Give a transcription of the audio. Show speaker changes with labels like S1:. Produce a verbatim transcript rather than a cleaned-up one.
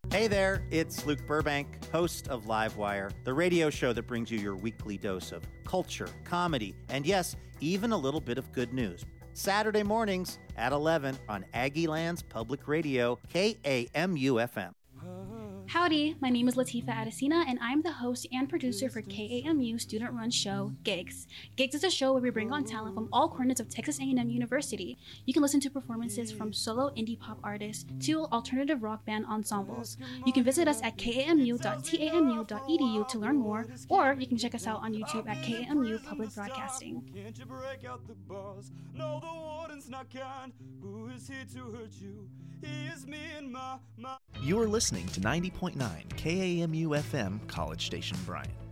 S1: Hey there, it's Luke Burbank, host of Livewire, the radio show that brings you your weekly dose of culture, comedy, and yes, even a little bit of good news. Saturday mornings at eleven on Aggieland's Public Radio, K A M U F M.
S2: Howdy, my name is Latifa Adesina, and I'm the host and producer for K A M U student-run show, Gigs. Gigs is a show where we bring on talent from all corners of Texas A and M University. You can listen to performances from solo indie pop artists to alternative rock band ensembles. You can visit us at k a m u dot t a m u dot e d u to learn more, or you can check us out on YouTube at K A M U Public Broadcasting.
S3: Can't you break out the bars? No, the warden's not kind. Who is here to hurt you? He is me and my, my...
S4: You're listening to ninety point nine K A M U F M, College Station, Bryan.